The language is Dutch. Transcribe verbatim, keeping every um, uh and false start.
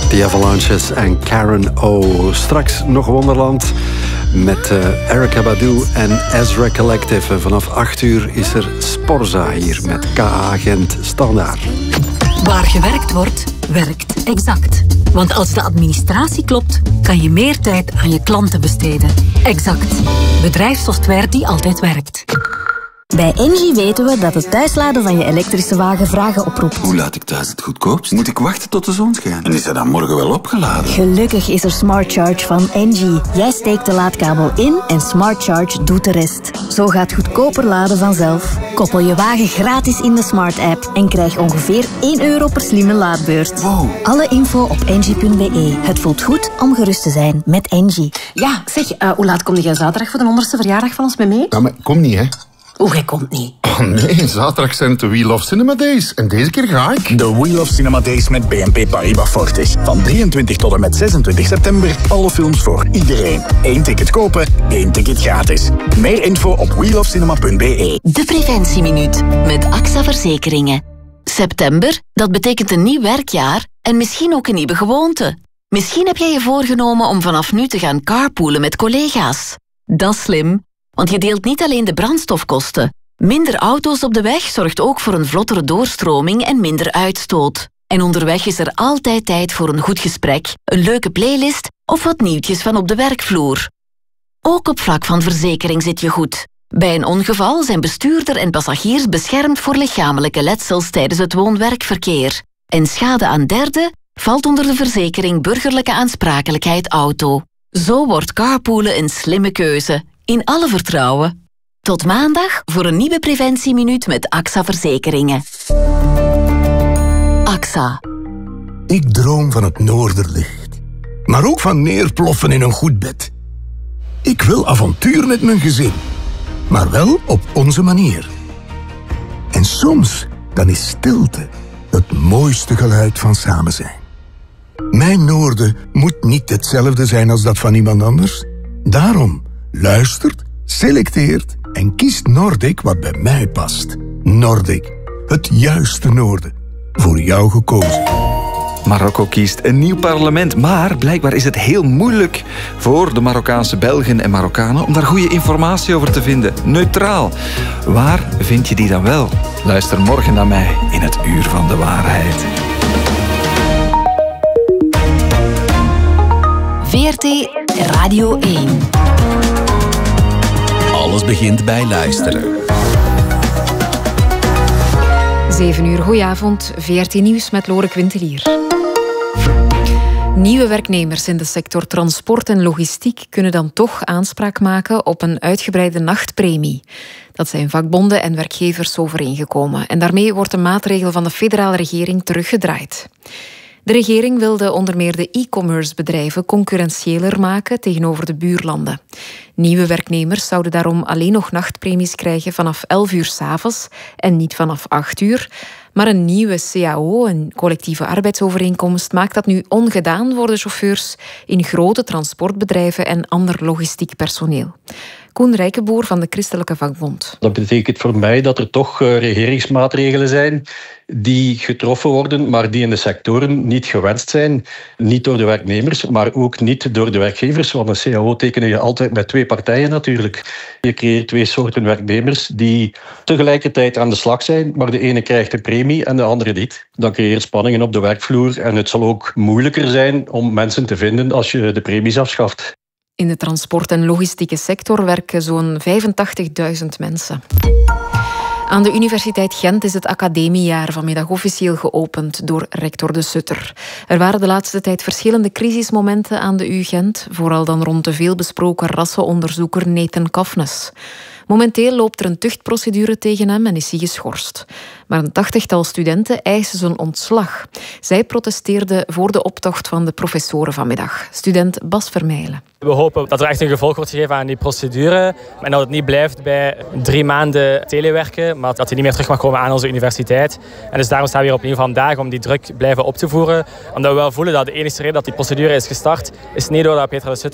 The Avalanches en Karen O. Straks nog Wonderland met uh, Erykah Badu en Ezra Collective. En vanaf acht uur is er Sporza hier met K A Gent Standaard. Waar gewerkt wordt, werkt Exact. Want als de administratie klopt, kan je meer tijd aan je klanten besteden. Exact. Bedrijfssoftware die altijd werkt. Bij Engie weten we dat het thuisladen van je elektrische wagen vragen oproept. Hoe laat ik thuis het goedkoopst? Moet ik wachten tot de zon schijnt? En is hij dan morgen wel opgeladen? Gelukkig is er Smart Charge van Engie. Jij steekt de laadkabel in en Smart Charge doet de rest. Zo gaat goedkoper laden vanzelf. Koppel je wagen gratis in de Smart app en krijg ongeveer één euro per slimme laadbeurt. Wow. Alle info op engie punt be. Het voelt goed om gerust te zijn met Engie. Ja, zeg, uh, hoe laat kom je zaterdag voor de honderdste verjaardag van ons mee mee? Ja, maar kom niet, hè. Hoe, jij komt niet? Oh nee, zaterdag zijn het de Wheel of Cinema Days. En deze keer ga ik. De Wheel of Cinema Days met B N P Paribas Fortis. Van drieëntwintig tot en met zesentwintig september. Alle films voor iedereen. Eén ticket kopen, één ticket gratis. Meer info op wheel of cinema punt be. De Preventieminuut met A X A Verzekeringen. September, dat betekent een nieuw werkjaar en misschien ook een nieuwe gewoonte. Misschien heb jij je voorgenomen om vanaf nu te gaan carpoolen met collega's. Dat is slim. Want je deelt niet alleen de brandstofkosten. Minder auto's op de weg zorgt ook voor een vlottere doorstroming en minder uitstoot. En onderweg is er altijd tijd voor een goed gesprek, een leuke playlist of wat nieuwtjes van op de werkvloer. Ook op vlak van verzekering zit je goed. Bij een ongeval zijn bestuurder en passagiers beschermd voor lichamelijke letsels tijdens het woon-werkverkeer. En schade aan derden valt onder de verzekering burgerlijke aansprakelijkheid auto. Zo wordt carpoolen een slimme keuze. In alle vertrouwen. Tot maandag voor een nieuwe preventieminuut met A X A Verzekeringen. A X A. Ik droom van het noorderlicht. Maar ook van neerploffen in een goed bed. Ik wil avontuur met mijn gezin. Maar wel op onze manier. En soms, dan is stilte het mooiste geluid van samen zijn. Mijn noorden moet niet hetzelfde zijn als dat van iemand anders. Daarom luistert, selecteert en kiest Nordic wat bij mij past. Nordic, het juiste noorden. Voor jou gekozen. Marokko kiest een nieuw parlement, maar blijkbaar is het heel moeilijk voor de Marokkaanse Belgen en Marokkanen om daar goede informatie over te vinden. Neutraal. Waar vind je die dan wel? Luister morgen naar mij in het Uur van de Waarheid. V R T Radio één. Alles begint bij luisteren. zeven uur, goedenavond. V R T Nieuws met Lore Quintelier. Nieuwe werknemers in de sector transport en logistiek kunnen dan toch aanspraak maken op een uitgebreide nachtpremie. Dat zijn vakbonden en werkgevers overeengekomen. En daarmee wordt de maatregel van de federale regering teruggedraaid. De regering wilde onder meer de e-commerce bedrijven concurrentieeler maken tegenover de buurlanden. Nieuwe werknemers zouden daarom alleen nog nachtpremies krijgen vanaf elf uur 's avonds en niet vanaf acht uur. Maar een nieuwe C A O, een collectieve arbeidsovereenkomst, maakt dat nu ongedaan voor de chauffeurs in grote transportbedrijven en ander logistiek personeel. Koen Rijkenboer van de Christelijke Vakbond. Dat betekent voor mij dat er toch regeringsmaatregelen zijn die getroffen worden, maar die in de sectoren niet gewenst zijn. Niet door de werknemers, maar ook niet door de werkgevers. Want een C A O teken je altijd met twee partijen natuurlijk. Je creëert twee soorten werknemers die tegelijkertijd aan de slag zijn, maar de ene krijgt een premie en de andere niet. Dan creëer je spanningen op de werkvloer en het zal ook moeilijker zijn om mensen te vinden als je de premies afschaft. In de transport- en logistieke sector werken zo'n vijfentachtigduizend mensen. Aan de Universiteit Gent is het academiejaar vanmiddag officieel geopend door rector De Sutter. Er waren de laatste tijd verschillende crisismomenten aan de U Gent, vooral dan rond de veelbesproken rassenonderzoeker Nathan Kafnes. Momenteel loopt er een tuchtprocedure tegen hem en is hij geschorst. Maar een tachtigtal studenten eisen zijn ontslag. Zij protesteerden voor de optocht van de professoren vanmiddag. Student Bas Vermeijlen. We hopen dat er echt een gevolg wordt gegeven aan die procedure en dat het niet blijft bij drie maanden telewerken, maar dat hij niet meer terug mag komen aan onze universiteit. En dus daarom staan we hier opnieuw vandaag om die druk blijven op te voeren. Omdat we wel voelen dat de enige reden dat die procedure is gestart is niet doordat Petra De Sutter